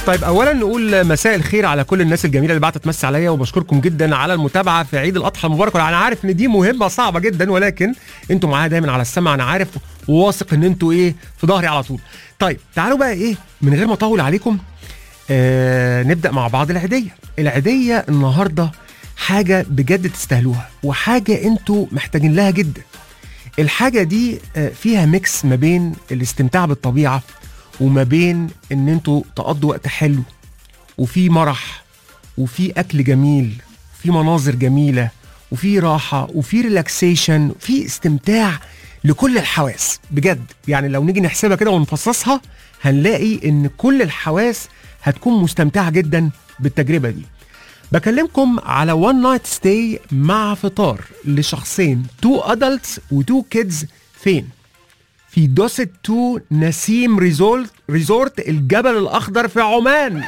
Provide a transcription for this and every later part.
طيب اولا نقول مساء الخير على كل الناس الجميله اللي بعتت تمسي عليا، وبشكركم جدا على المتابعه في عيد الاضحى المبارك. انا عارف ان دي مهمه صعبه جدا، ولكن انتوا معايا دايما على السمع، انا عارف وواثق ان انتوا في ظهري على طول. طيب تعالوا بقى من غير ما اطول عليكم نبدا مع بعض. العيديه النهارده حاجه بجد تستاهلوها، وحاجه انتوا محتاجين لها جدا. الحاجه دي فيها ميكس ما بين الاستمتاع بالطبيعه وما بين ان انتوا تقضوا وقت حلو، وفي مرح، وفي اكل جميل، وفي مناظر جميله، وفي راحه، وفي ريلاكسيشن، وفي استمتاع لكل الحواس بجد. يعني لو نيجي نحسبها كده ونفصصها هنلاقي ان كل الحواس هتكون مستمتعه جدا بالتجربه دي. بكلمكم على one night stay مع فطار لشخصين، 2 adults و 2 kids. فين؟ في دوست 2 نسيم ريزورت الجبل الأخضر في عمان.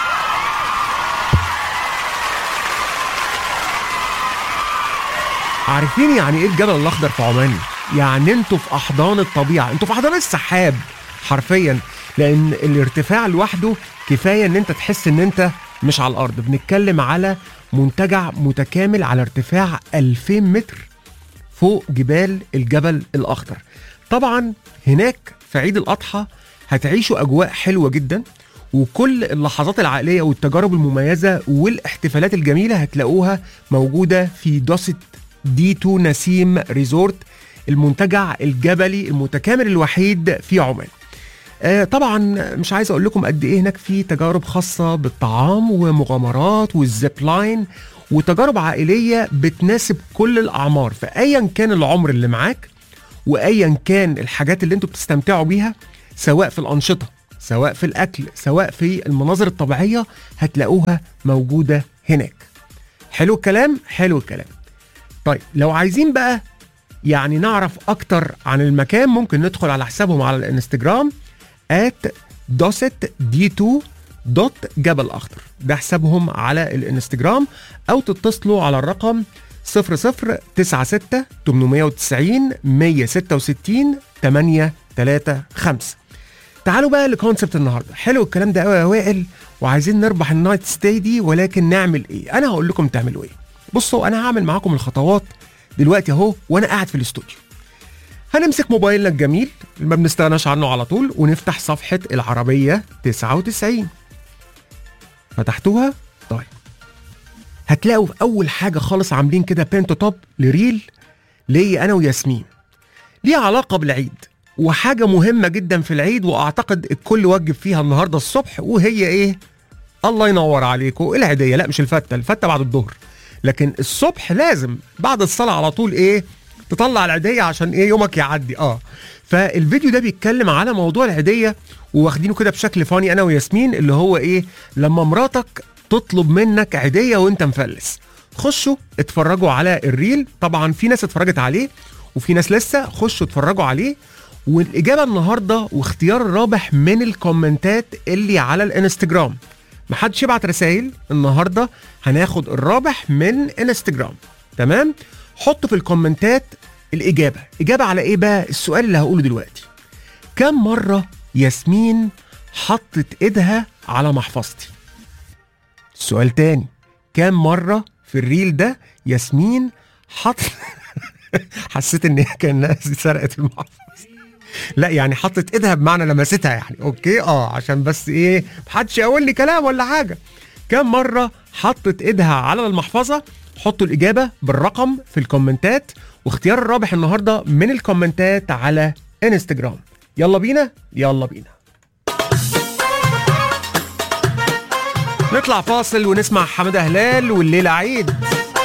عارفين يعني ايه الجبل الأخضر في عمان؟ يعني انتوا في أحضان الطبيعة، انتوا في أحضان السحاب حرفيا، لأن الارتفاع لوحده كفاية ان انت تحس ان انت مش على الأرض. بنتكلم على منتجع متكامل على ارتفاع 2000 متر فوق جبال الجبل الأخضر. طبعا هناك في عيد الأضحى هتعيشوا أجواء حلوة جدا، وكل اللحظات العائلية والتجارب المميزة والاحتفالات الجميلة هتلاقوها موجودة في دوست دي 2 نسيم ريزورت، المنتجع الجبلي المتكامل الوحيد في عمان. طبعا مش عايز اقول لكم قد ايه هناك في تجارب خاصة بالطعام ومغامرات والزيب لاين، وتجارب عائلية بتناسب كل الأعمار، فأيا كان العمر اللي معاك وايا كان الحاجات اللي انتوا بتستمتعوا بيها، سواء في الانشطه، سواء في الاكل، سواء في المناظر الطبيعيه، هتلاقوها موجوده هناك. حلو الكلام، حلو الكلام. طيب لو عايزين بقى نعرف اكتر عن المكان، ممكن ندخل على حسابهم على الانستجرام @dosetd2.جبل اخضر، ده حسابهم على الانستجرام، او تتصلوا على الرقم 0096 890 166 835. تعالوا بقى لكونسبت النهارده. حلو الكلام ده قوي يا وائل، وعايزين نربح النايت ستاي دي، ولكن نعمل ايه؟ انا هقول لكم تعملوا ايه. بصوا انا هعمل معاكم الخطوات دلوقتي اهو وانا قاعد في الاستوديو. هنمسك موبايلنا الجميل اللي ما بنستغناش عنه على طول، ونفتح صفحه العربيه 99. فتحتوها؟ طيب هتلاقوا في اول حاجه خالص عاملين كده بين تو توب لريل ليا انا وياسمين، ليه علاقه بالعيد، وحاجه مهمه جدا في العيد، واعتقد الكل وجب فيها النهارده الصبح، وهي ايه؟ الله ينور عليكم، العيديه. لا مش الفته بعد الظهر، لكن الصبح لازم بعد الصلاه على طول تطلع العيديه عشان يومك يعدي. فالفيديو ده بيتكلم على موضوع العيديه، وواخدينه كده بشكل فاني انا وياسمين، اللي هو لما مراتك تطلب منك عيديه وانت مفلس. خشوا اتفرجوا على الريل، طبعا في ناس اتفرجت عليه وفي ناس لسه، خشوا اتفرجوا عليه. والاجابه النهارده واختيار الرابح من الكومنتات اللي على الانستجرام. محدش يبعت رسائل النهارده، هناخد الرابح من انستجرام. تمام؟ حطوا في الكومنتات الاجابه. اجابه على ايه بقى؟ السؤال اللي هقوله دلوقتي: كم مره ياسمين حطت ايدها على محفظتي؟ السؤال تاني: كم مرة في الريل ده ياسمين حسيت ان هي كانها سرقت المحفظة. لا حطت ايدها بمعنى لمستها اوكي، عشان بس محدش يقول لي كلام ولا حاجة. كم مرة حطت ايدها على المحفظة؟ حطوا الإجابة بالرقم في الكومنتات، واختيار الرابح النهاردة من الكومنتات على انستجرام. يلا بينا يلا بينا نطلع فاصل ونسمع حمادة هلال والليلة عيد.